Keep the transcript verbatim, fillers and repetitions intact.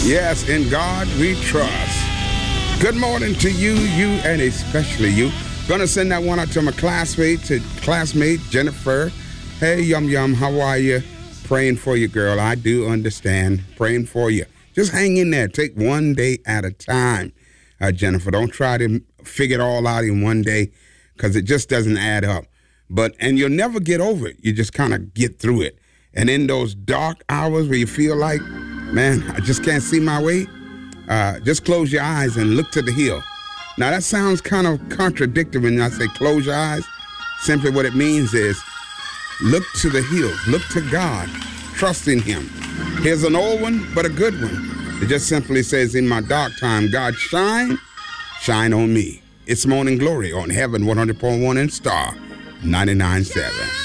Yes, in God we trust. Good morning to you, you, and especially you. Gonna send that one out to my classmate, to classmate Jennifer. Hey, Yum Yum, how are you? Praying for you, girl. I do understand. Praying for you. Just hang in there. Take one day at a time, uh, Jennifer. Don't try to figure it all out in one day, because it just doesn't add up. But and you'll never get over it. You just kind of get through it. And in those dark hours where you feel like, man, I just can't see my way, uh, just close your eyes and look to the hill. Now, that sounds kind of contradictory when I say close your eyes. Simply what it means is look to the hills, look to God, trust in him. Here's an old one, but a good one. It just simply says, in my dark time, God shine, shine on me. It's Morning Glory on Heaven one hundred point one and Star ninety-nine point seven.